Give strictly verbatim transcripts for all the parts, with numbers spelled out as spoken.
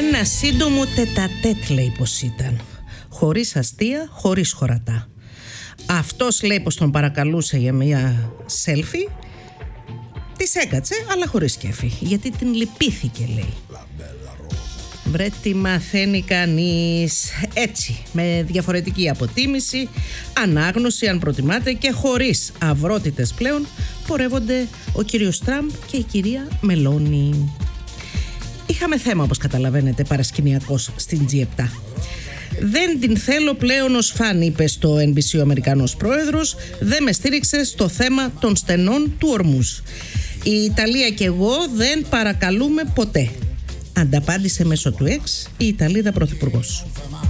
Ένα σύντομο τετατέτ λέει πως ήταν. Χωρίς αστεία, χωρίς χωρατά. Αυτός λέει πως τον παρακαλούσε για μια selfie. Της έκατσε αλλά χωρίς κέφι, γιατί την λυπήθηκε λέει. Βρε τι μαθαίνει κανείς. Έτσι, με διαφορετική αποτίμηση, ανάγνωση αν προτιμάτε και χωρίς αυρότητες πλέον, πορεύονται ο κύριος Τραμπ και η κυρία Μελώνη. Είχαμε θέμα, όπως καταλαβαίνετε, παρασκηνιακός στην τζι επτά. Δεν την θέλω πλέον ως φαν, είπε στο εν μπι σι ο Αμερικανός πρόεδρος. Δεν με στήριξε στο θέμα των στενών του Ορμούζ. Η Ιταλία και εγώ δεν παρακαλούμε ποτέ, ανταπάντησε μέσω του X η Ιταλίδα πρωθυπουργός.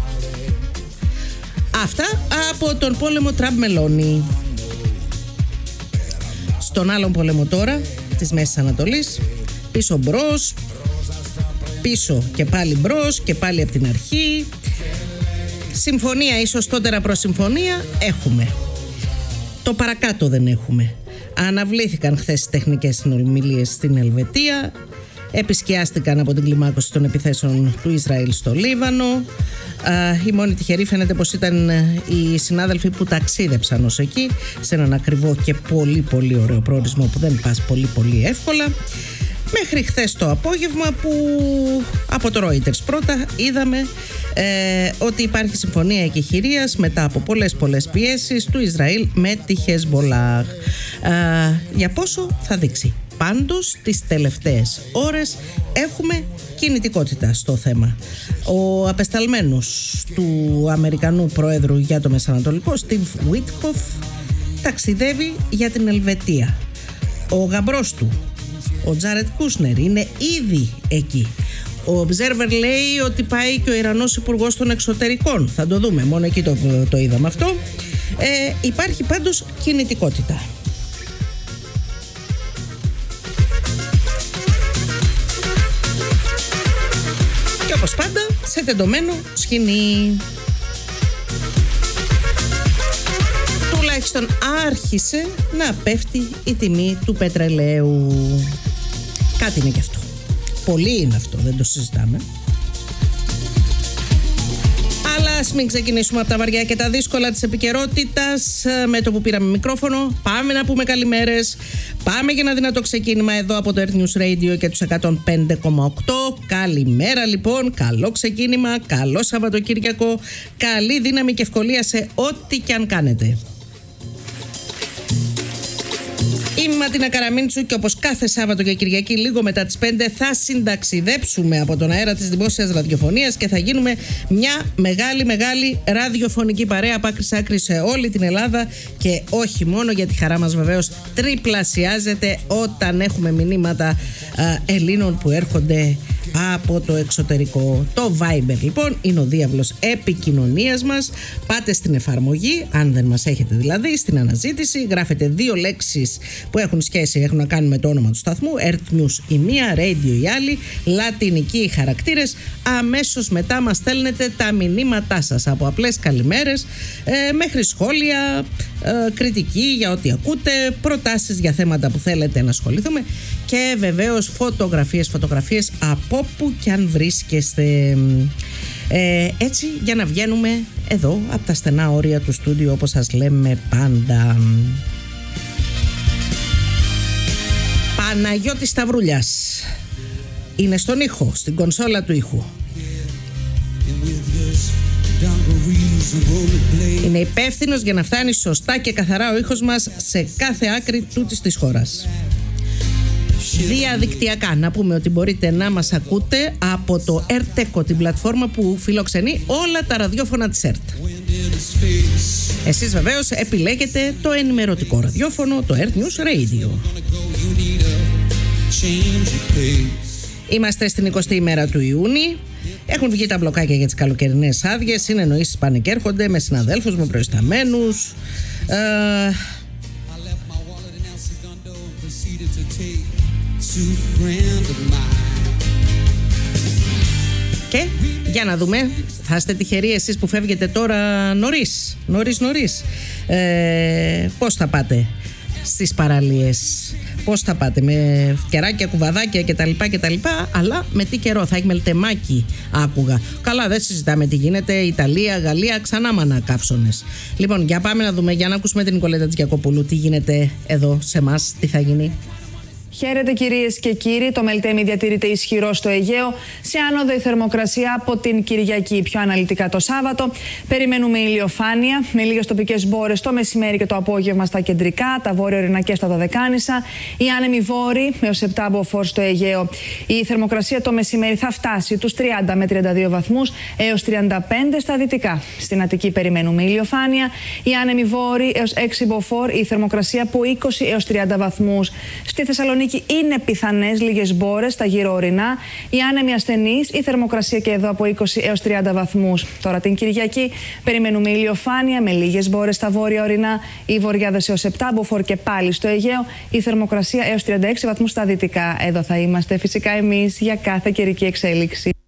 Αυτά από τον πόλεμο Τραμπ Μελώνη. Στον άλλον πόλεμο τώρα της Μέσης Ανατολής, πίσω μπρος, πίσω και πάλι μπρος και πάλι από την αρχή. Συμφωνία ή σωστότερα προς συμφωνία έχουμε. Το παρακάτω δεν έχουμε. Αναβλήθηκαν χθες οι τεχνικές συνομιλίες στην Ελβετία. Επισκιάστηκαν από την κλιμάκωση των επιθέσεων του Ισραήλ στο Λίβανο. Η μόνη τυχερή φαίνεται πως ήταν οι συνάδελφοι που ταξίδεψαν ως εκεί, σε έναν ακριβό και πολύ πολύ ωραίο προορισμό που δεν πας πολύ πολύ εύκολα. Μέχρι χθες το απόγευμα που από το Reuters πρώτα είδαμε ε, ότι υπάρχει συμφωνία εκεχηρίας μετά από πολλές πολλές πιέσεις του Ισραήλ με τη Χεσμπολάχ. Ε, για πόσο θα δείξει. Πάντως τις τελευταίες ώρες έχουμε κινητικότητα στο θέμα. Ο απεσταλμένος του Αμερικανού Προέδρου για το Μεσανατολικό, Steve Witkoff, ταξιδεύει για την Ελβετία. Ο γαμπρός του, ο Τζάρετ Κούσνερ, είναι ήδη εκεί. Ο Observer λέει ότι πάει και ο Ιρανός Υπουργός των Εξωτερικών. Θα το δούμε, μόνο εκεί το, το είδαμε αυτό. Ε, υπάρχει πάντως κινητικότητα. Και όπως πάντα, σε τεντωμένο σκηνή. Τουλάχιστον άρχισε να πέφτει η τιμή του πετρελαίου. Κάτι είναι και αυτό. Πολύ είναι αυτό, δεν το συζητάμε. Αλλά ας μην ξεκινήσουμε από τα βαριά και τα δύσκολα της επικαιρότητας. Με το που πήραμε μικρόφωνο, πάμε να πούμε καλημέρες. Πάμε για ένα δυνατό ξεκίνημα εδώ από το Earth News Radio και τους εκατόν πέντε κόμμα οκτώ. Καλημέρα λοιπόν, καλό ξεκίνημα, καλό Σαββατοκύριακο, καλή δύναμη και ευκολία σε ό,τι και αν κάνετε. Είμαι η Ματίνα Καραμίντσου και όπως κάθε Σάββατο και Κυριακή λίγο μετά τις πέντε θα συνταξιδέψουμε από τον αέρα της δημόσιας ραδιοφωνίας και θα γίνουμε μια μεγάλη μεγάλη ραδιοφωνική παρέα από άκρη σ' άκρη σε όλη την Ελλάδα και όχι μόνο, γιατί η χαρά μας βεβαίως τριπλασιάζεται όταν έχουμε μηνύματα α, Ελλήνων που έρχονται από το εξωτερικό. Το Viber λοιπόν είναι ο διάβλος επικοινωνίας μας. Πάτε στην εφαρμογή, αν δεν μας έχετε δηλαδή, στην αναζήτηση, γράφετε δύο λέξεις που έχουν σχέση, έχουν να κάνουν με το όνομα του σταθμού, Earth News η μία, Radio η άλλη, λατινικοί οι χαρακτήρες. Αμέσως μετά μας στέλνετε τα μηνύματά σας, από απλές καλημέρες ε, μέχρι σχόλια, ε, κριτική για ό,τι ακούτε, προτάσεις για θέματα που θέλετε να ασχοληθούμε και βεβαίως φωτογραφίες, φωτογραφίες από που κι αν βρίσκεστε. Ε, έτσι για να βγαίνουμε εδώ από τα στενά όρια του στούντιο, όπως σας λέμε πάντα. Παναγιώτης Σταυρούλιας είναι στον ήχο, στην κονσόλα του ήχου. Είναι υπεύθυνος για να φτάνει σωστά και καθαρά ο ήχος μας σε κάθε άκρη τούτης της χώρας. Διαδικτυακά να πούμε ότι μπορείτε να μας ακούτε από το ERTECO, την πλατφόρμα που φιλοξενεί όλα τα ραδιόφωνα της ΕΡΤ. Εσείς βεβαίως επιλέγετε το ενημερωτικό ραδιόφωνο, το Earth News Radio. Είμαστε στην εικοστή ημέρα του Ιούνιου. Έχουν βγει τα μπλοκάκια για τις καλοκαιρινές άδειες. Συνεννοήσεις πάνε και έρχονται με συναδέλφους, με προϊσταμένους. Ε, Και για να δούμε, θα είστε τυχεροί εσείς που φεύγετε τώρα νωρίς, νωρίς, νωρίς. Ε, πώς θα πάτε? στις παραλίες. Πώς θα πάτε, με κεράκια, κουβαδάκια κτλ, κτλ, αλλά με τι καιρό, θα έχει μελτεμάκι, άκουγα. Καλά, δεν συζητάμε τι γίνεται, Ιταλία, Γαλλία, ξανά μανά καύσωνες. Λοιπόν, για πάμε να δούμε, για να ακούσουμε την Νικολέτα Τζιακοπούλου, τι γίνεται εδώ σε εμάς, τι θα γίνει. Χαίρετε κυρίες και κύριοι, το Μελτέμι διατηρείται ισχυρό στο Αιγαίο. Σε άνοδο η θερμοκρασία από την Κυριακή, πιο αναλυτικά το Σάββατο. Περιμένουμε ηλιοφάνεια με λίγες τοπικές μπόρες το μεσημέρι και το απόγευμα στα κεντρικά, τα βόρειο-ορεινά και στα Δωδεκάνησα. Οι άνεμοι βόρειοι έως επτά μποφόρ στο Αιγαίο. Η θερμοκρασία το μεσημέρι θα φτάσει τους τριάντα με τριάντα δύο βαθμούς έως τριάντα πέντε στα δυτικά. Στην Αττική περιμένουμε ηλιοφάνεια. Οι άνεμοι βόρειοι έως έξι μποφόρ, η θερμοκρασία από είκοσι έως τριάντα βαθμούς. Στη Θεσσαλονίκη είναι πιθανές λίγες μπόρες στα γύρω ορεινά. Οι άνεμοι ασθενείς, η θερμοκρασία και εδώ από είκοσι έως τριάντα βαθμούς. Τώρα την Κυριακή περιμένουμε ηλιοφάνεια με λίγες μπόρες στα βόρεια ορεινά. Οι βοριάδες έως επτά μποφόρ και πάλι στο Αιγαίο. Η θερμοκρασία έως τριάντα έξι βαθμούς στα δυτικά. Εδώ θα είμαστε φυσικά εμείς για κάθε καιρική εξέλιξη.